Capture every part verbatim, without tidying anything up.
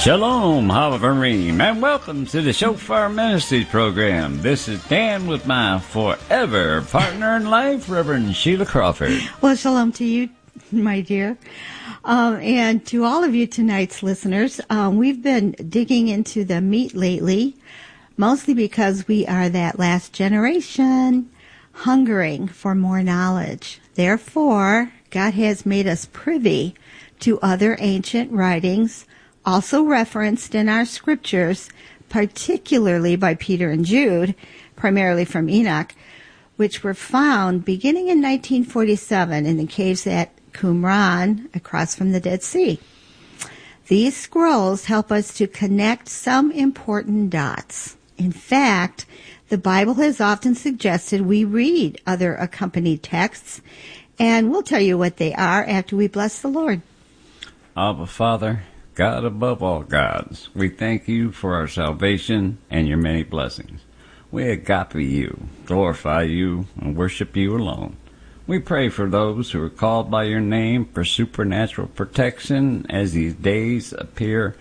Shalom, Havarim, and welcome to the Shofar Ministries program. This is Dan with my forever partner in life, Reverend Sheila Crawford. Well, shalom to you, my dear. Um, and to all of you tonight's listeners, um, we've been digging into the meat lately, mostly because we are that last generation hungering for more knowledge. Therefore, God has made us privy to other ancient writings, also referenced in our scriptures, particularly by Peter and Jude, primarily from Enoch, which were found beginning in nineteen forty-seven in the caves at Qumran, across from the Dead Sea. These scrolls help us to connect some important dots. In fact, the Bible has often suggested we read other accompanied texts, and we'll tell you what they are after we bless the Lord. Abba, Father, God above all gods, we thank you for our salvation and your many blessings. We agape you, glorify you, and worship you alone. We pray for those who are called by your name for supernatural protection as these days appear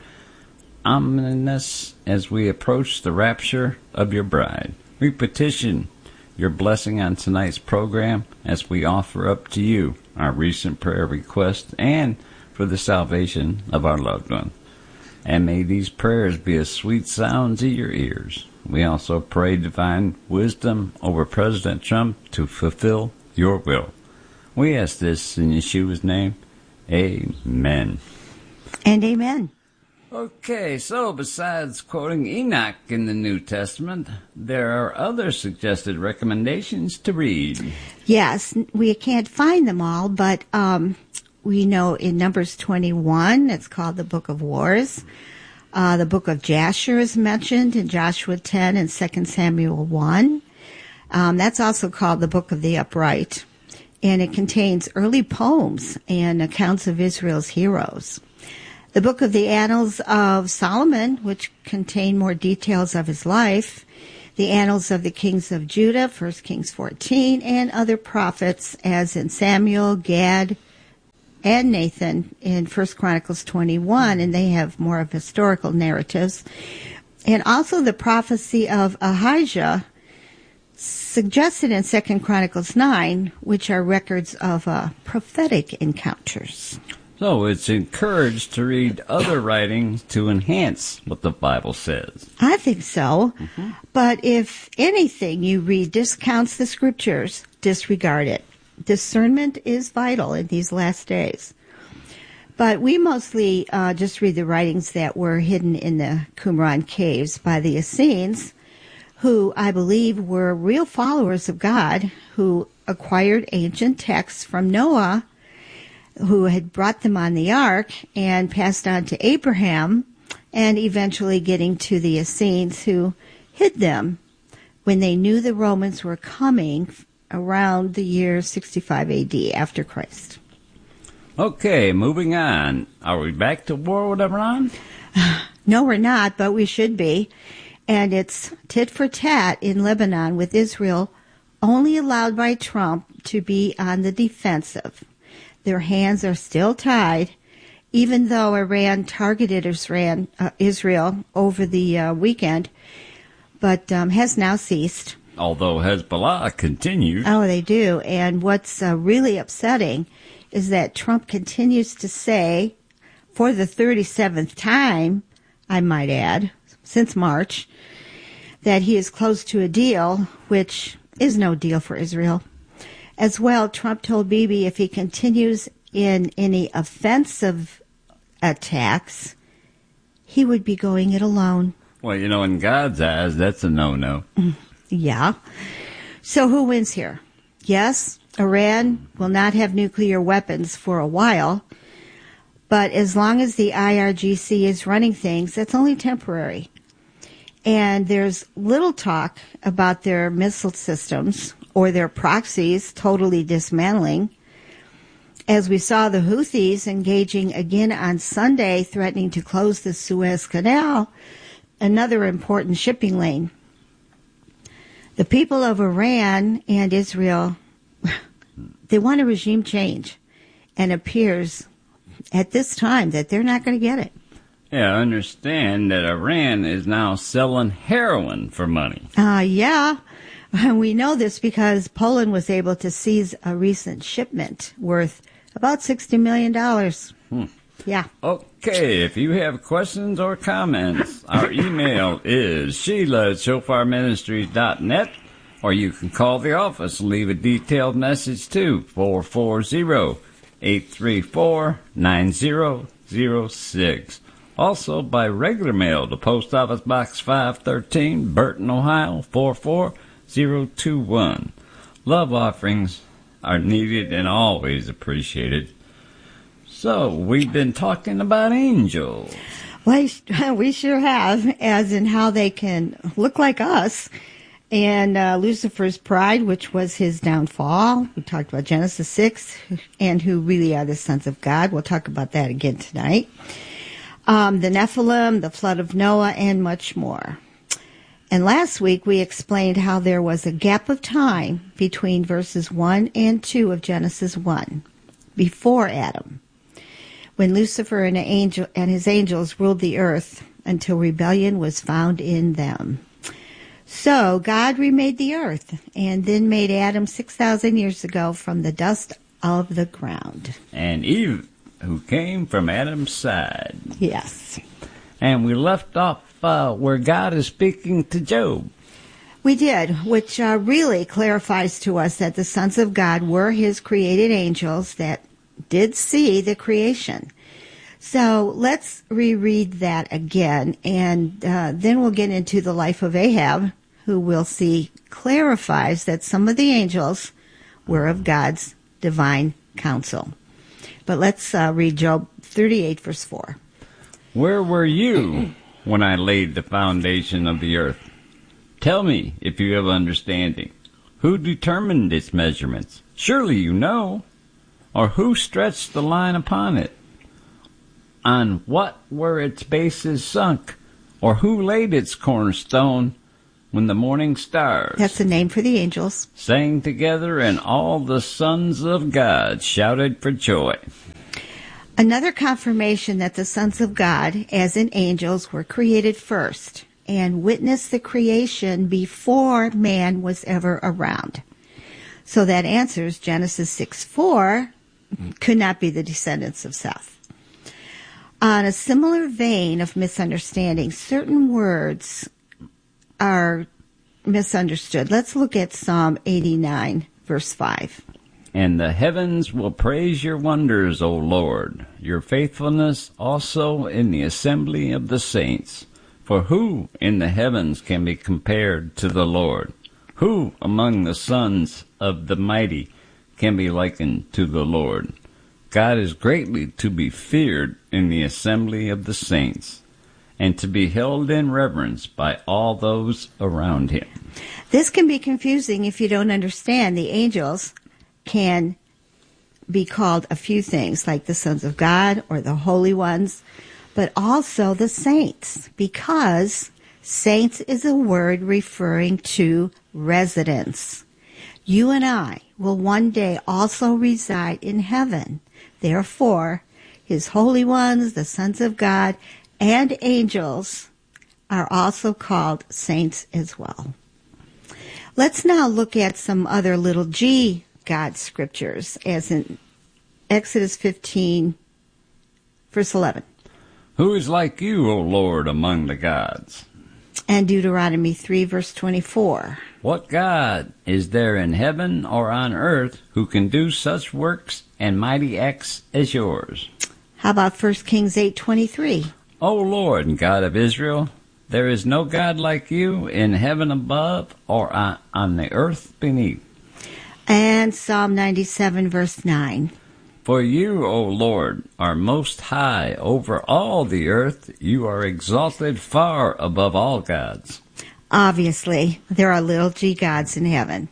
ominous as we approach the rapture of your bride. We petition your blessing on tonight's program as we offer up to you our recent prayer requests and for the salvation of our loved one. And may these prayers be a sweet sound to your ears. We also pray divine wisdom over President Trump to fulfill your will. We ask this in Yeshua's name. Amen. And amen. Okay, so besides quoting Enoch in the New Testament, there are other suggested recommendations to read. Yes, we can't find them all, but um, we know in Numbers twenty-one, it's called the Book of Wars. Uh, the Book of Jasher is mentioned in Joshua ten and Second Samuel one. Um, that's also called the Book of the Upright, and it contains early poems and accounts of Israel's heroes. The Book of the Annals of Solomon, which contain more details of his life. The Annals of the Kings of Judah, First Kings fourteen, and other prophets, as in Samuel, Gad, and Nathan in First Chronicles twenty-one, and they have more of historical narratives. And also the prophecy of Ahijah, suggested in Second Chronicles nine, which are records of uh, prophetic encounters. So it's encouraged to read other writings to enhance what the Bible says. I think so. Mm-hmm. But if anything you read discounts the scriptures, disregard it. Discernment is vital in these last days. But we mostly uh, just read the writings that were hidden in the Qumran caves by the Essenes, who I believe were real followers of God, who acquired ancient texts from Noah, who had brought them on the ark and passed on to Abraham, and eventually getting to the Essenes, who hid them when they knew the Romans were coming around the year sixty-five A D after Christ. Okay, moving on. Are we back to war with Iran? No, we're not, but we should be. And it's tit for tat in Lebanon, with Israel only allowed by Trump to be on the defensive. Their hands are still tied, even though Iran targeted Israel, uh, Israel over the uh, weekend, but um, has now ceased. Although Hezbollah continues. Oh, they do. And what's uh, really upsetting is that Trump continues to say, for the thirty-seventh time, I might add, since March, that he is close to a deal, which is no deal for Israel. As well, Trump told Bibi if he continues in any offensive attacks, he would be going it alone. Well, you know, in God's eyes, that's a no-no. Yeah. So who wins here? Yes, Iran will not have nuclear weapons for a while, but as long as the I R G C is running things, that's only temporary. And there's little talk about their missile systems or their proxies totally dismantling. As we saw the Houthis engaging again on Sunday, threatening to close the Suez Canal, another important shipping lane. The people of Iran and Israel, they want a regime change, and it appears at this time that they're not going to get it. Yeah, I understand that Iran is now selling heroin for money. Uh, yeah. We know this because Poland was able to seize a recent shipment worth about sixty million dollars. Hmm. Yeah. Okay, if you have questions or comments, our email is Sheila at shofar ministries dot net, or you can call the office and leave a detailed message to four four zero, eight three four, nine zero zero six. Also by regular mail to Post Office Box five thirteen, Burton, Ohio, four four zero two one. Love offerings are needed and always appreciated. So, we've been talking about angels. Well, we sure have, as in how they can look like us. And uh, Lucifer's pride, which was his downfall. We talked about Genesis six, and who really are the sons of God. We'll talk about that again tonight. Um, the Nephilim, the flood of Noah, and much more. And last week we explained how there was a gap of time between verses one and two of Genesis one, before Adam, when Lucifer and, angel, and his angels ruled the earth until rebellion was found in them. So God remade the earth and then made Adam six thousand years ago from the dust of the ground. And Eve, who came from Adam's side. Yes. And we left off uh, where God is speaking to Job. We did, which uh, really clarifies to us that the sons of God were his created angels that did see the creation. So let's reread that again, and uh, then we'll get into the life of Ahab, who we'll see clarifies that some of the angels were of God's divine counsel. But let's uh, read Job thirty-eight, verse four. Where were you when I laid the foundation of the earth? Tell me if you have understanding. Who determined its measurements? Surely you know. Or who stretched the line upon it? On what were its bases sunk? Or who laid its cornerstone when the morning stars, that's the name for the angels, sang together and all the sons of God shouted for joy? Another confirmation that the sons of God, as in angels, were created first and witnessed the creation before man was ever around. So that answers Genesis six four, could not be the descendants of Seth. On a similar vein of misunderstanding, certain words are misunderstood. Let's look at Psalm eighty-nine, verse five. And the heavens will praise your wonders, O Lord, your faithfulness also in the assembly of the saints. For who in the heavens can be compared to the Lord? Who among the sons of the mighty can be likened to the Lord? God is greatly to be feared in the assembly of the saints, and to be held in reverence by all those around him. This can be confusing if you don't understand. The angels can be called a few things, like the sons of God or the holy ones, but also the saints, because saints is a word referring to residence. You and I will one day also reside in heaven. Therefore, his holy ones, the sons of God, and angels are also called saints as well. Let's now look at some other little g God scriptures, as in Exodus fifteen, verse eleven. Who is like you, O Lord, among the gods? And Deuteronomy three, verse twenty-four. What God is there in heaven or on earth who can do such works and mighty acts as yours? How about First Kings eight, twenty-three? O Lord, God of Israel, there is no God like you in heaven above or on, on the earth beneath. And Psalm ninety-seven, verse nine. For you, O Lord, are most high over all the earth. You are exalted far above all gods. Obviously, there are little g gods in heaven.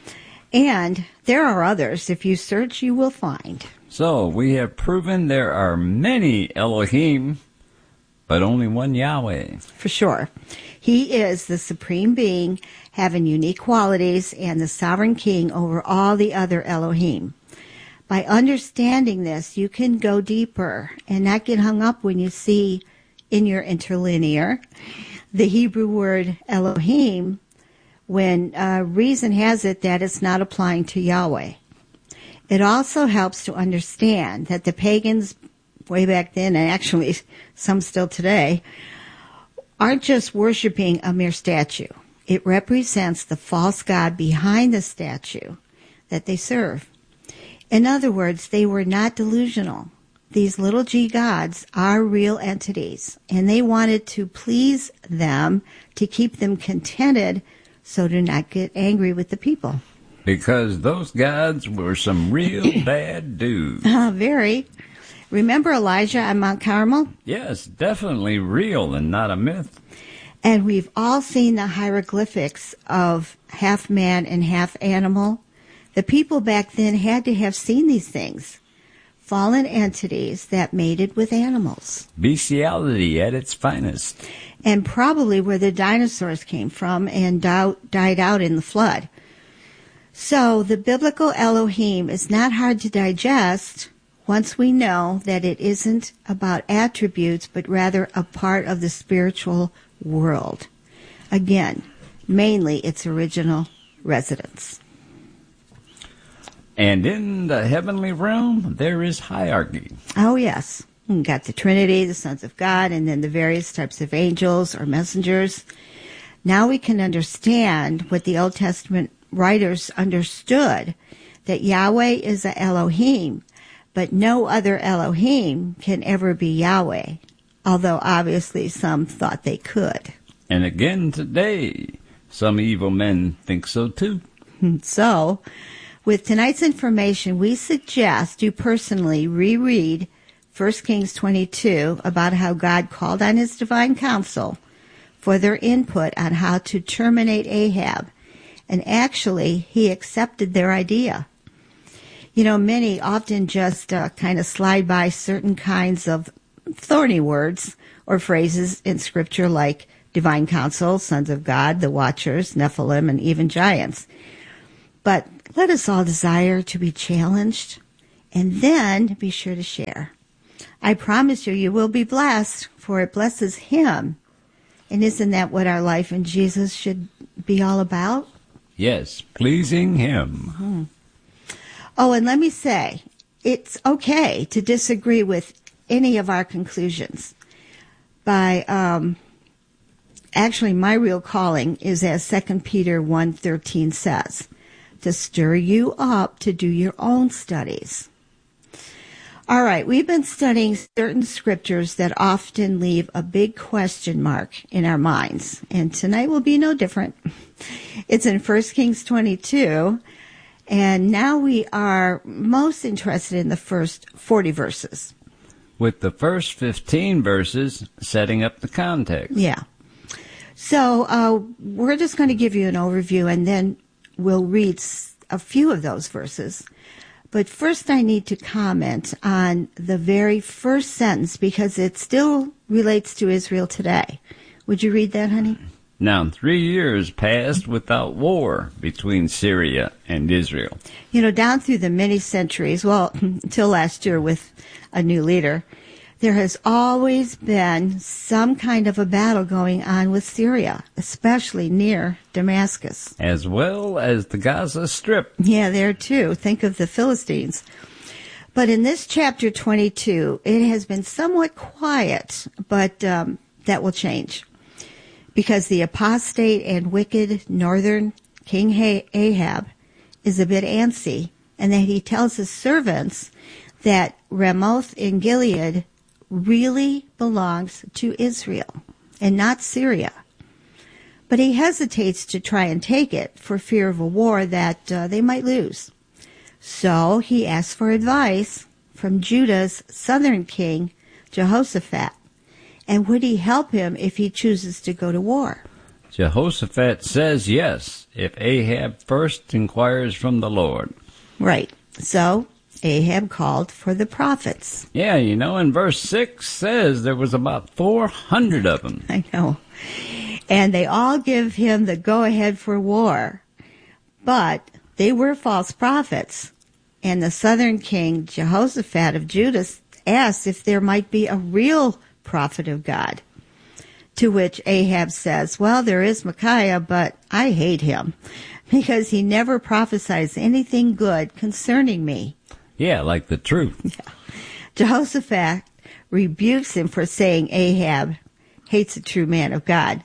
And there are others. If you search, you will find. So we have proven there are many Elohim, but only one Yahweh. For sure. He is the supreme being, having unique qualities, and the sovereign king over all the other Elohim. By understanding this, you can go deeper and not get hung up when you see in your interlinear, the Hebrew word Elohim, when uh, reason has it that it's not applying to Yahweh. It also helps to understand that the pagans way back then, and actually some still today, aren't just worshiping a mere statue. It represents the false god behind the statue that they serve. In other words, they were not delusional. These little g gods are real entities, and they wanted to please them to keep them contented, so do not get angry with the people. Because those gods were some real bad dudes. Uh, very. Remember Elijah on Mount Carmel? Yes, definitely real and not a myth. And we've all seen the hieroglyphics of half man and half animal. The people back then had to have seen these things. Fallen entities that mated with animals. Bestiality at its finest. And probably where the dinosaurs came from and di- died out in the flood. So the biblical Elohim is not hard to digest once we know that it isn't about attributes, but rather a part of the spiritual world. Again, mainly its original residence. And in the heavenly realm, there is hierarchy. Oh, yes. We've got the Trinity, the sons of God, and then the various types of angels or messengers. Now we can understand what the Old Testament writers understood, that Yahweh is a Elohim, but no other Elohim can ever be Yahweh, although obviously some thought they could. And again today, some evil men think so too. So, with tonight's information, we suggest you personally reread First Kings twenty-two about how God called on his divine council for their input on how to terminate Ahab. And actually, he accepted their idea. You know, many often just uh, kind of slide by certain kinds of thorny words or phrases in Scripture like divine council, sons of God, the watchers, Nephilim, and even giants. But let us all desire to be challenged and then be sure to share. I promise you, you will be blessed, for it blesses him. And isn't that what our life in Jesus should be all about? Yes, pleasing him. Mm-hmm. Oh, and let me say, it's okay to disagree with any of our conclusions. By um, actually, my real calling is, as Second Peter one thirteen says, to stir you up to do your own studies. All right, we've been studying certain scriptures that often leave a big question mark in our minds, and tonight will be no different. It's in First Kings twenty-two, and now we are most interested in the first forty verses. With the first fifteen verses setting up the context. Yeah. So uh, we're just going to give you an overview, and then we'll read a few of those verses. But first I need to comment on the very first sentence because it still relates to Israel today. Would you read that, honey? Now, three years passed without war between Syria and Israel. You know, down through the many centuries, well, until last year with a new leader, there has always been some kind of a battle going on with Syria, especially near Damascus. As well as the Gaza Strip. Yeah, there too. Think of the Philistines. But in this chapter twenty-two, it has been somewhat quiet, but um, that will change. Because the apostate and wicked northern King Ahab is a bit antsy, and that he tells his servants that Ramoth in Gilead really belongs to Israel and not Syria. But he hesitates to try and take it for fear of a war that uh, they might lose. So he asks for advice from Judah's southern king, Jehoshaphat. And would he help him if he chooses to go to war? Jehoshaphat says yes, if Ahab first inquires from the Lord. Right. So Ahab called for the prophets. Yeah, you know, in verse six says there was about four hundred of them. I know. And they all give him the go-ahead for war. But they were false prophets. And the southern king, Jehoshaphat of Judah, asked if there might be a real prophet of God. To which Ahab says, well, there is Micaiah, but I hate him because he never prophesies anything good concerning me. Yeah, like the truth. Yeah. Jehoshaphat rebukes him for saying Ahab hates a true man of God.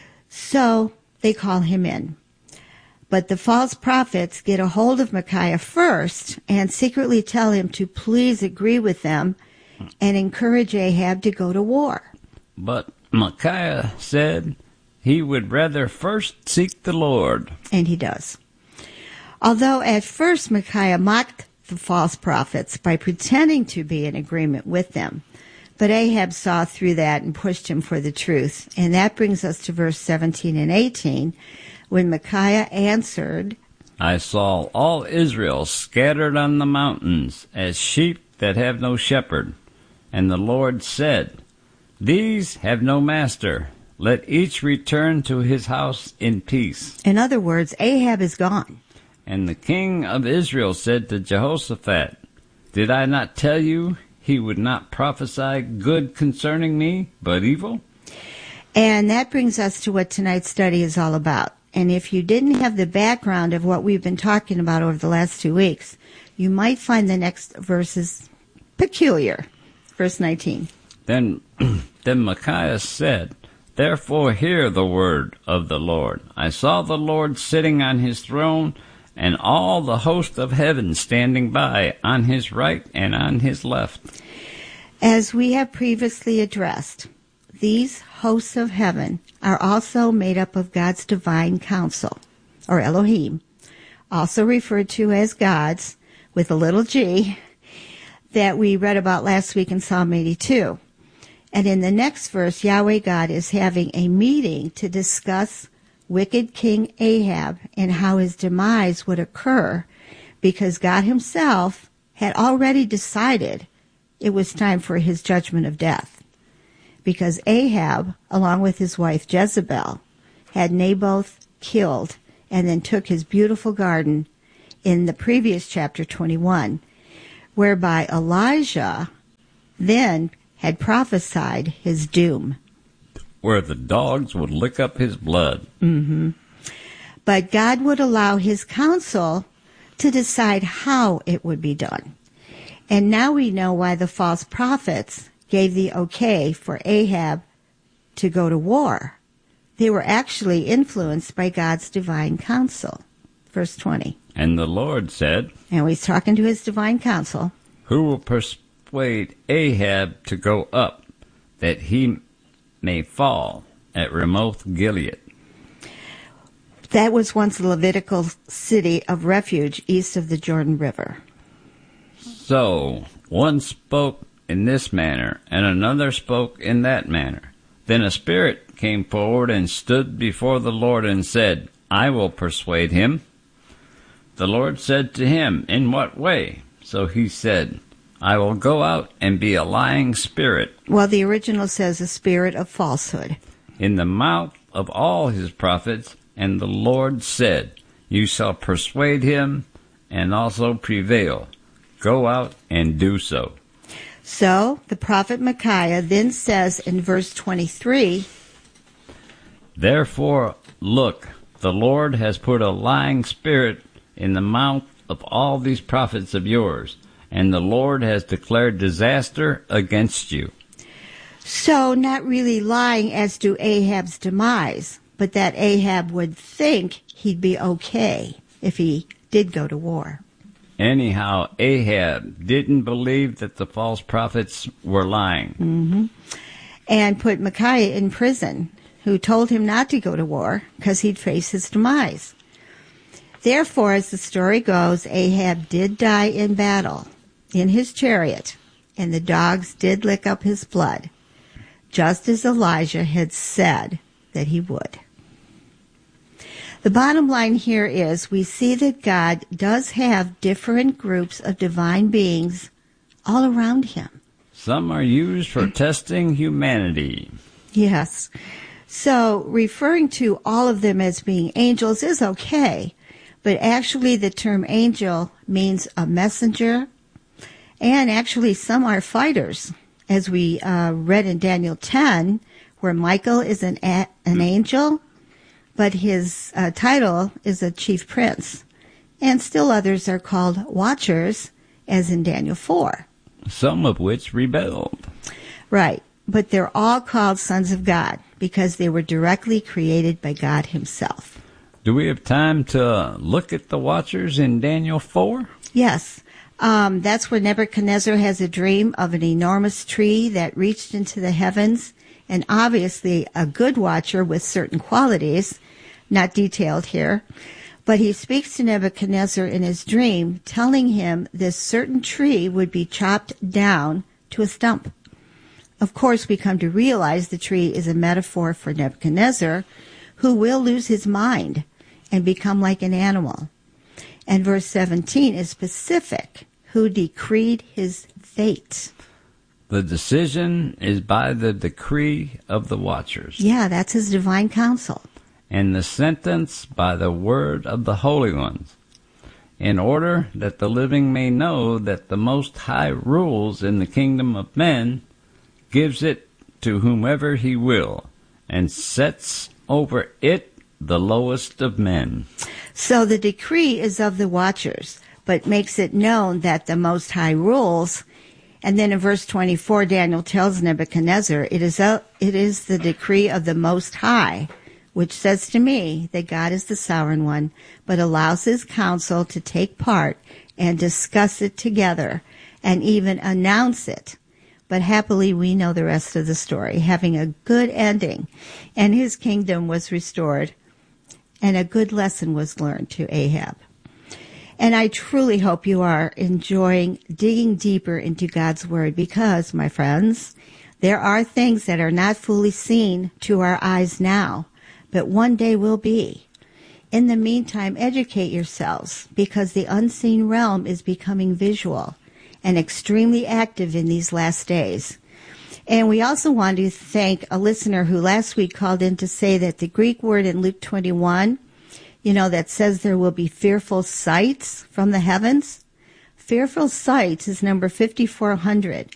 So they call him in. But the false prophets get a hold of Micaiah first and secretly tell him to please agree with them and encourage Ahab to go to war. But Micaiah said he would rather first seek the Lord. And he does. Although at first Micaiah mocked the false prophets by pretending to be in agreement with them, but Ahab saw through that and pushed him for the truth. And that brings us to verse seventeen and eighteen, when Micaiah answered, I saw all Israel scattered on the mountains as sheep that have no shepherd. And the Lord said, These have no master. Let each return to his house in peace. In other words, Ahab is gone. And the king of Israel said to Jehoshaphat, Did I not tell you he would not prophesy good concerning me, but evil? And that brings us to what tonight's study is all about. And if you didn't have the background of what we've been talking about over the last two weeks, you might find the next verses peculiar. Verse nineteen. Then, then Micaiah said, Therefore hear the word of the Lord. I saw the Lord sitting on his throne, and all the host of heaven standing by on his right and on his left. As we have previously addressed, these hosts of heaven are also made up of God's divine council, or Elohim, also referred to as gods with a little g, that we read about last week in Psalm eighty-two. And in the next verse, Yahweh God is having a meeting to discuss wicked King Ahab and how his demise would occur because God himself had already decided it was time for his judgment of death. Because Ahab, along with his wife Jezebel, had Naboth killed and then took his beautiful garden in the previous chapter twenty-one, whereby Elijah then had prophesied his doom. Where the dogs would lick up his blood. Mm-hmm. But God would allow his council to decide how it would be done. And now we know why the false prophets gave the okay for Ahab to go to war. They were actually influenced by God's divine counsel. Verse twenty. And the Lord said, and he's talking to his divine counsel, Who will persuade Ahab to go up, that he may fall at Ramoth Gilead? That was once a Levitical city of refuge east of the Jordan River. So one spoke in this manner, and another spoke in that manner. Then a spirit came forward and stood before the Lord and said, I will persuade him. The Lord said to him, In what way? So he said, I will go out and be a lying spirit. Well, the original says a spirit of falsehood. In the mouth of all his prophets, and the Lord said, You shall persuade him and also prevail. Go out and do so. So the prophet Micaiah then says in verse twenty-three, Therefore, look, the Lord has put a lying spirit in the mouth of all these prophets of yours, and the Lord has declared disaster against you. So not really lying as to Ahab's demise, but that Ahab would think he'd be okay if he did go to war. Anyhow, Ahab didn't believe that the false prophets were lying. Mm-hmm. And put Micaiah in prison, who told him not to go to war because he'd face his demise. Therefore, as the story goes, Ahab did die in battle in his chariot, and the dogs did lick up his blood, just as Elijah had said that he would. The bottom line here is we see that God does have different groups of divine beings all around him. Some are used for testing humanity. Yes. So referring to all of them as being angels is okay, but actually the term angel means a messenger, and actually some are fighters, as we uh, read in Daniel ten, where Michael is an a- an angel, but his uh, title is a chief prince. And still others are called watchers, as in Daniel four. Some of which rebelled. Right. But they're all called sons of God because they were directly created by God himself. Do we have time to look at the watchers in Daniel four? Yes. Um, that's where Nebuchadnezzar has a dream of an enormous tree that reached into the heavens, and obviously a good watcher with certain qualities, not detailed here. But he speaks to Nebuchadnezzar in his dream, telling him this certain tree would be chopped down to a stump. Of course, we come to realize the tree is a metaphor for Nebuchadnezzar, who will lose his mind and become like an animal. And verse seventeen is specific, who decreed his fate. The decision is by the decree of the watchers. Yeah, that's his divine counsel. And the sentence by the word of the holy ones, in order that the living may know that the Most High rules in the kingdom of men, gives it to whomever he will, and sets over it the lowest of men. So the decree is of the watchers, but makes it known that the Most High rules. And then in verse twenty-four, Daniel tells Nebuchadnezzar, it is, a, it is the decree of the Most High, which says to me that God is the sovereign one, but allows his council to take part and discuss it together and even announce it. But happily, we know the rest of the story, having a good ending, and his kingdom was restored, and a good lesson was learned to Ahab. And I truly hope you are enjoying digging deeper into God's Word because, my friends, there are things that are not fully seen to our eyes now, but one day will be. In the meantime, educate yourselves because the unseen realm is becoming visual and extremely active in these last days. And we also want to thank a listener who last week called in to say that the Greek word in Luke twenty-one, you know, that says there will be fearful sights from the heavens. Fearful sights is number fifty-four hundred,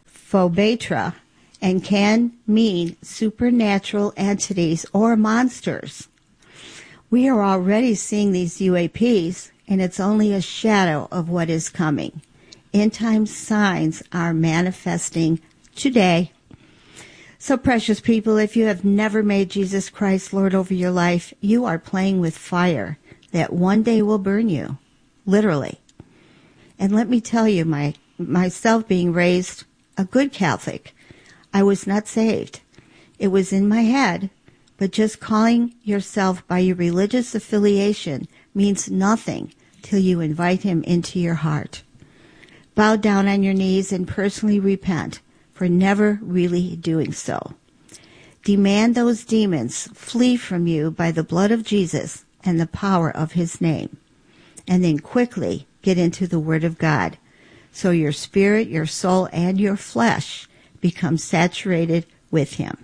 phobatra, and can mean supernatural entities or monsters. We are already seeing these U A Ps, and it's only a shadow of what is coming. End-time signs are manifesting today. So, precious people, if you have never made Jesus Christ Lord over your life, you are playing with fire that one day will burn you, literally. And let me tell you, my myself being raised a good Catholic, I was not saved. It was in my head, but just calling yourself by your religious affiliation means nothing till you invite him into your heart. Bow down on your knees and personally repent for never really doing so. Demand those demons flee from you by the blood of Jesus and the power of his name. And then quickly get into the Word of God so your spirit, your soul, and your flesh become saturated with him.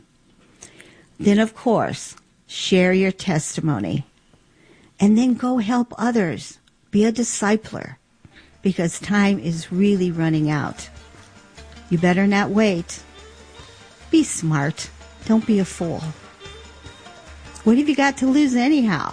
Then, of course, share your testimony. And then go help others. Be a discipler. Because time is really running out. You better not wait. Be smart. Don't be a fool. What have you got to lose anyhow?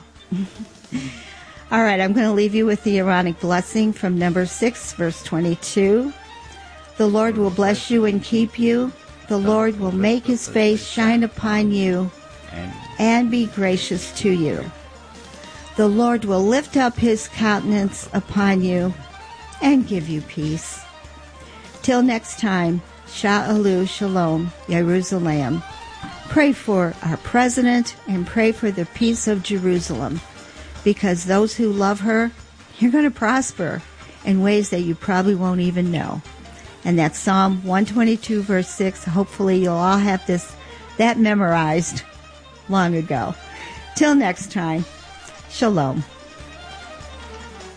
All right, I'm going to leave you with the Aaronic blessing from number six, verse twenty-two. The Lord will bless you and keep you. The Lord will make his face shine upon you and be gracious to you. The Lord will lift up his countenance upon you and give you peace. Till next time, Sha'alu Shalom, Jerusalem. Pray for our president and pray for the peace of Jerusalem, because those who love her, you're going to prosper in ways that you probably won't even know. And that's Psalm one twenty-two, verse six. Hopefully you'll all have this that memorized long ago. Till next time, Shalom.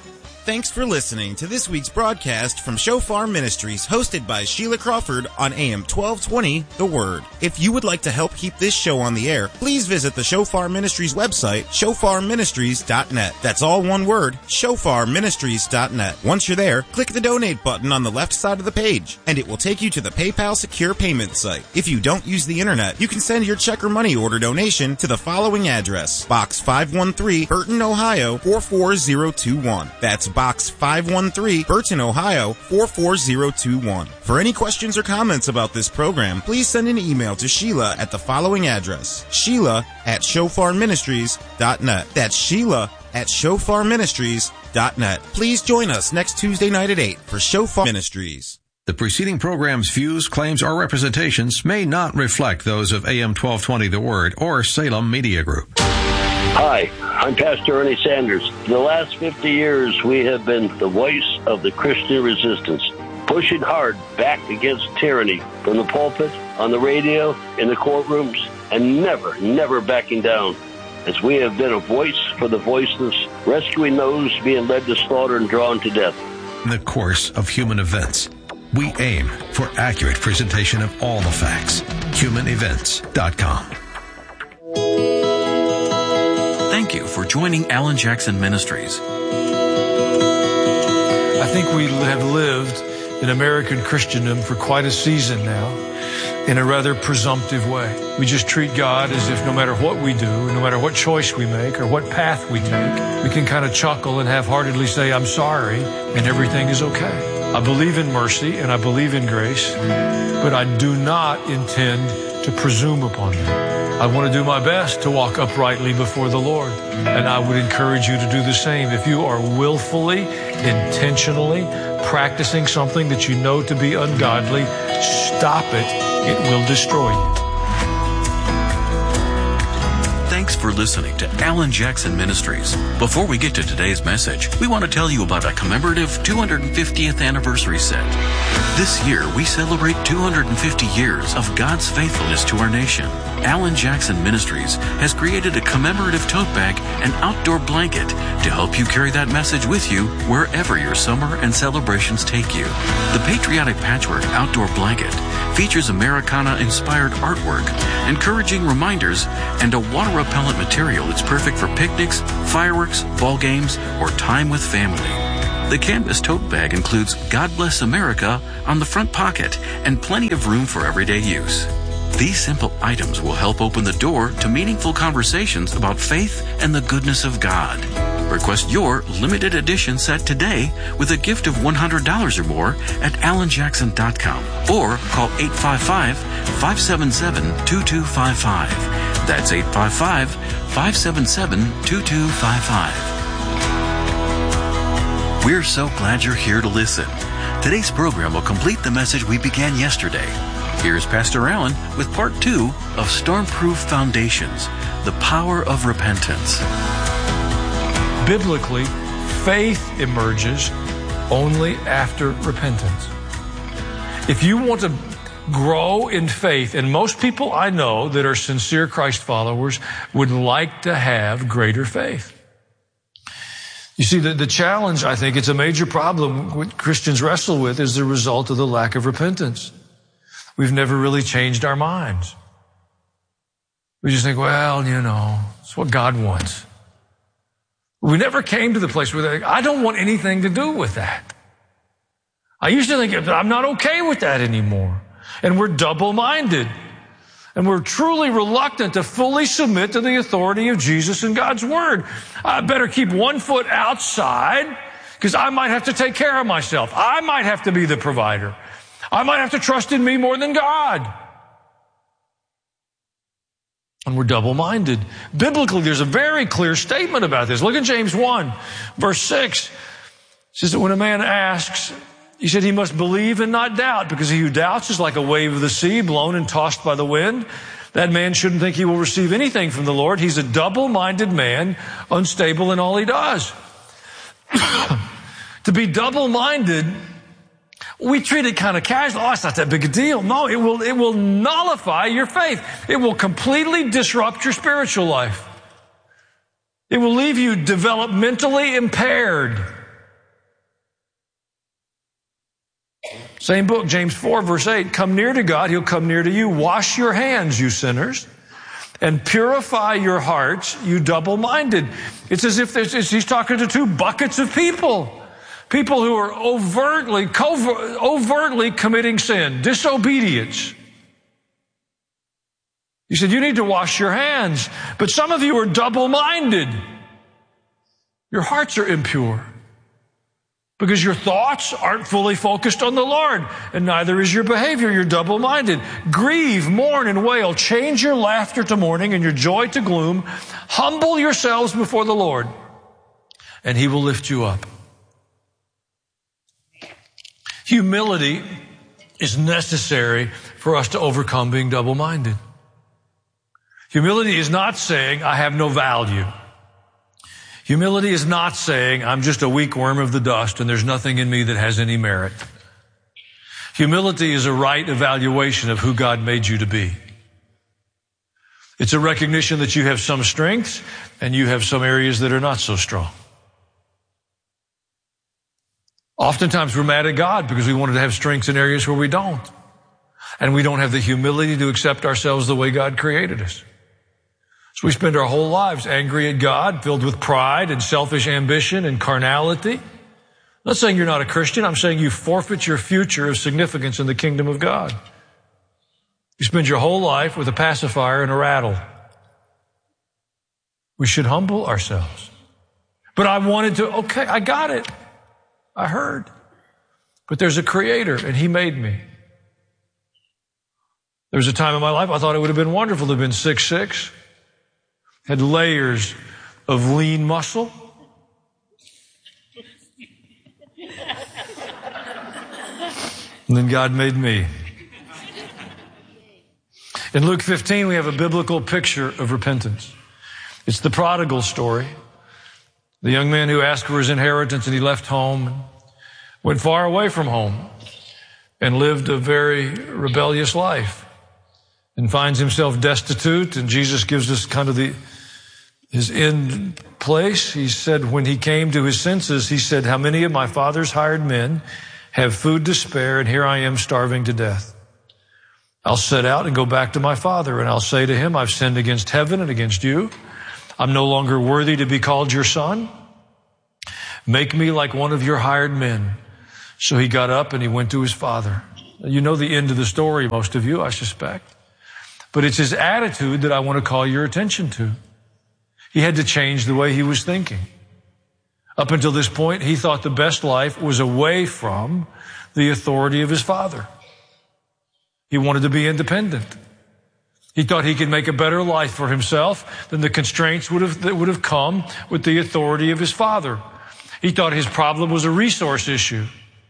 Thanks for listening to this week's broadcast from Shofar Ministries, hosted by Sheila Crawford on A M twelve twenty, The Word. If you would like to help keep this show on the air, please visit the Shofar Ministries website, shofar ministries dot net. That's all one word, shofar ministries dot net. Once you're there, click the donate button on the left side of the page, and it will take you to the PayPal secure payment site. If you don't use the internet, you can send your check or money order donation to the following address: Box five one three, Burton, Ohio four four zero two one. That's Box five one three, Burton, Ohio four four zero two one. For any questions or comments about this program, please send an email to Sheila at the following address: Sheila at shofar ministries dot net. That's Sheila at shofar ministries dot net. Please join us next Tuesday night at eight for Shofar Ministries. The preceding program's views, claims, or representations may not reflect those of A M twelve twenty The Word or Salem Media Group. Hi, I'm Pastor Ernie Sanders. For the last fifty years, we have been the voice of the Christian resistance, pushing hard back against tyranny from the pulpit, on the radio, in the courtrooms, and never, never backing down, as we have been a voice for the voiceless, rescuing those being led to slaughter and drawn to death. In the course of human events, we aim for accurate presentation of all the facts. human events dot com. Thank you for joining Alan Jackson Ministries. I think we have lived in American Christendom for quite a season now in a rather presumptive way. We just treat God as if no matter what we do, no matter what choice we make or what path we take, we can kind of chuckle and half-heartedly say, I'm sorry, and everything is okay. I believe in mercy and I believe in grace, but I do not intend to presume upon them. I want to do my best to walk uprightly before the Lord, and I would encourage you to do the same. If you are willfully, intentionally practicing something that you know to be ungodly, stop it. It will destroy you. Thanks for listening to Alan Jackson Ministries. Before we get to today's message, we want to tell you about a commemorative two hundred fiftieth anniversary set. This year, we celebrate two hundred fifty years of God's faithfulness to our nation. Alan Jackson Ministries has created a commemorative tote bag and outdoor blanket to help you carry that message with you wherever your summer and celebrations take you. The Patriotic Patchwork Outdoor Blanket features Americana-inspired artwork, encouraging reminders, and a water-repellent material that's perfect for picnics, fireworks, ball games, or time with family. The canvas tote bag includes God Bless America on the front pocket and plenty of room for everyday use. These simple items will help open the door to meaningful conversations about faith and the goodness of God. Request your limited edition set today with a gift of one hundred dollars or more at alan jackson dot com or call eight five five, five seven seven, two two five five. That's eight five five, five seven seven, two two five five. We're so glad you're here to listen. Today's program will complete the message we began yesterday. Here's Pastor Allen with part two of Stormproof Foundations, the power of repentance. Biblically, faith emerges only after repentance. If you want to grow in faith, and most people I know that are sincere Christ followers would like to have greater faith. You see, the, the challenge, I think, it's a major problem what Christians wrestle with is the result of the lack of repentance. We've never really changed our minds. We just think, well, you know, it's what God wants. We never came to the place where they, I don't want anything to do with that. I used to think, I'm not okay with that anymore. And we're double-minded. And we're truly reluctant to fully submit to the authority of Jesus and God's Word. I better keep one foot outside because I might have to take care of myself. I might have to be the provider. I might have to trust in me more than God. And we're double-minded. Biblically, there's a very clear statement about this. Look at James one, verse six. It says that when a man asks, he said he must believe and not doubt, because he who doubts is like a wave of the sea blown and tossed by the wind. That man shouldn't think he will receive anything from the Lord. He's a double-minded man, unstable in all he does. To be double-minded, we treat it kind of casual. Oh, it's not that big a deal. No, it will, it will nullify your faith. It will completely disrupt your spiritual life. It will leave you developmentally impaired. Same book, James four, verse eight. Come near to God, He'll come near to you. Wash your hands, you sinners, and purify your hearts, you double-minded. It's as if there's, he's talking to two buckets of people. People who are overtly, covert, overtly committing sin, disobedience. He said, you need to wash your hands. But some of you are double-minded. Your hearts are impure because your thoughts aren't fully focused on the Lord, and neither is your behavior. You're double-minded. Grieve, mourn, and wail. Change your laughter to mourning and your joy to gloom. Humble yourselves before the Lord, and He will lift you up. Humility is necessary for us to overcome being double-minded. Humility is not saying, I have no value. Humility is not saying, I'm just a weak worm of the dust and there's nothing in me that has any merit. Humility is a right evaluation of who God made you to be. It's a recognition that you have some strengths and you have some areas that are not so strong. Oftentimes we're mad at God because we wanted to have strengths in areas where we don't. And we don't have the humility to accept ourselves the way God created us. So we spend our whole lives angry at God, filled with pride and selfish ambition and carnality. I'm not saying you're not a Christian. I'm saying you forfeit your future of significance in the kingdom of God. You spend your whole life with a pacifier and a rattle. We should humble ourselves. But I wanted to, okay, I got it. I heard. But there's a creator and He made me. There was a time in my life I thought it would have been wonderful to have been six foot six. Had layers of lean muscle. And then God made me. In Luke fifteen, we have a biblical picture of repentance. It's the prodigal story. The young man who asked for his inheritance and he left home and went far away from home and lived a very rebellious life and finds himself destitute. And Jesus gives us kind of the his end place. He said when he came to his senses, he said, how many of my father's hired men have food to spare, and here I am starving to death. I'll set out and go back to my father, and I'll say to him, I've sinned against heaven and against you. I'm no longer worthy to be called your son. Make me like one of your hired men. So he got up and he went to his father. You know the end of the story, most of you, I suspect. But it's his attitude that I want to call your attention to. He had to change the way he was thinking. Up until this point, he thought the best life was away from the authority of his father. He wanted to be independent. He thought he could make a better life for himself than the constraints would have, that would have come with the authority of his father. He thought his problem was a resource issue.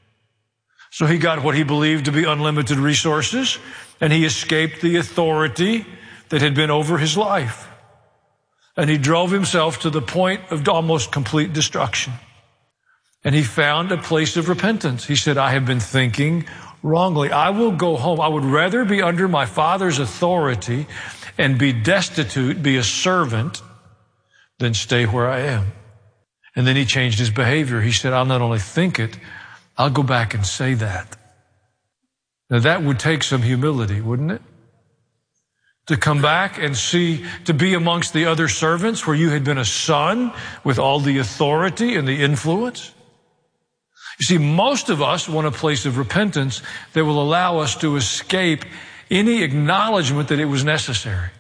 So he got what he believed to be unlimited resources, and he escaped the authority that had been over his life. And he drove himself to the point of almost complete destruction. And he found a place of repentance. He said, I have been thinking wrongly. I will go home. I would rather be under my father's authority and be destitute, be a servant, than stay where I am. And then he changed his behavior. He said, I'll not only think it, I'll go back and say that. Now that would take some humility, wouldn't it? To come back and see, to be amongst the other servants where you had been a son with all the authority and the influence. You see, most of us want a place of repentance that will allow us to escape any acknowledgement that it was necessary.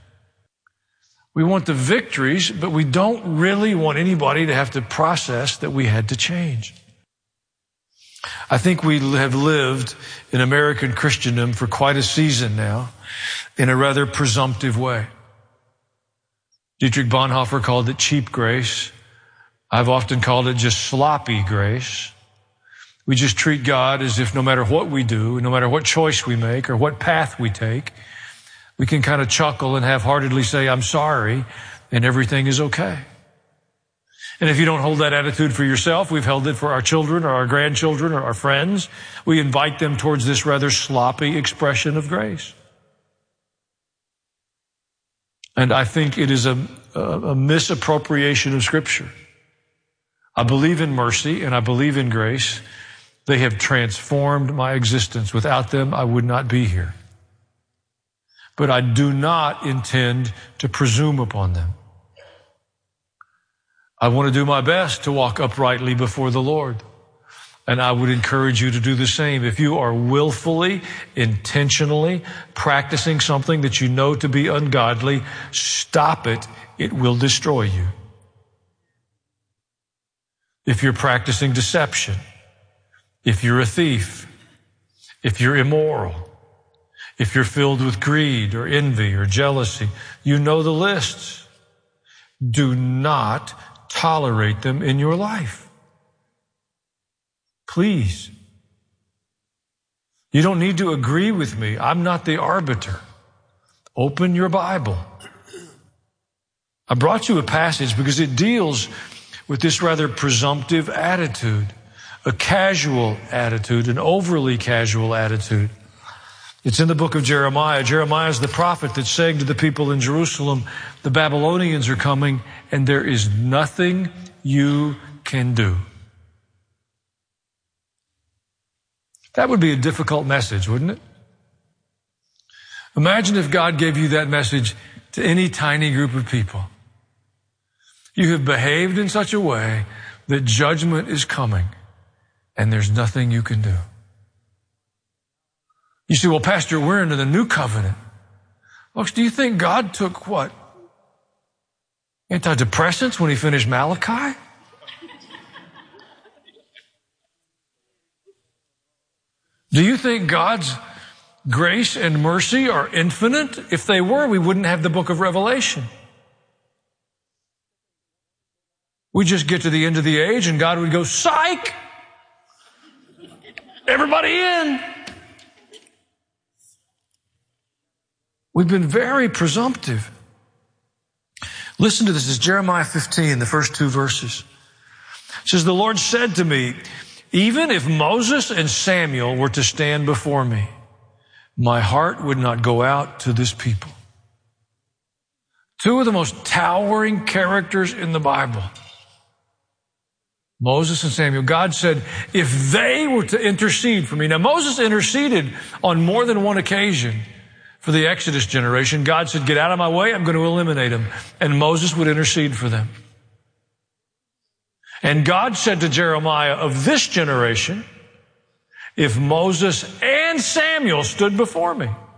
We want the victories, but we don't really want anybody to have to process that we had to change. I think we have lived in American Christendom for quite a season now in a rather presumptive way. Dietrich Bonhoeffer called it cheap grace. I've often called it just sloppy grace. We just treat God as if no matter what we do, no matter what choice we make or what path we take, we can kind of chuckle and half-heartedly say, I'm sorry, and everything is okay. And if you don't hold that attitude for yourself, we've held it for our children or our grandchildren or our friends. We invite them towards this rather sloppy expression of grace. And I think it is a, a, a misappropriation of Scripture. I believe in mercy and I believe in grace. They have transformed my existence. Without them, I would not be here. But I do not intend to presume upon them. I want to do my best to walk uprightly before the Lord. And I would encourage you to do the same. If you are willfully, intentionally practicing something that you know to be ungodly, stop it. It will destroy you. If you're practicing deception, if you're a thief, if you're immoral, if you're filled with greed or envy or jealousy, you know the lists. Do not tolerate them in your life. Please. You don't need to agree with me. I'm not the arbiter. Open your Bible. I brought you a passage because it deals with this rather presumptive attitude, a casual attitude, an overly casual attitude. It's in the book of Jeremiah. Jeremiah is the prophet that's saying to the people in Jerusalem, the Babylonians are coming and there is nothing you can do. That would be a difficult message, wouldn't it? Imagine if God gave you that message to any tiny group of people. You have behaved in such a way that judgment is coming and there's nothing you can do. You say, well, Pastor, we're into the new covenant. Folks, do you think God took what? Antidepressants when he finished Malachi? Do you think God's grace and mercy are infinite? If they were, we wouldn't have the book of Revelation. We just get to the end of the age and God would go, psych! Everybody in! We've been very presumptive. Listen to this. It's Jeremiah fifteen, the first two verses. It says, the Lord said to me, even if Moses and Samuel were to stand before me, my heart would not go out to this people. Two of the most towering characters in the Bible. Moses and Samuel. God said, if they were to intercede for me. Now, Moses interceded on more than one occasion for the Exodus generation. God said, get out of my way. I'm going to eliminate them. And Moses would intercede for them. And God said to Jeremiah, of this generation, if Moses and Samuel stood before me,